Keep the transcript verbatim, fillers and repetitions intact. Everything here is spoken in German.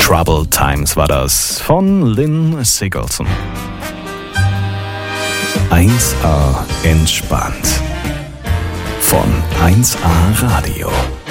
Troubled Times war das von Lynn Sigurdsson. eins A entspannt von eins A Radio.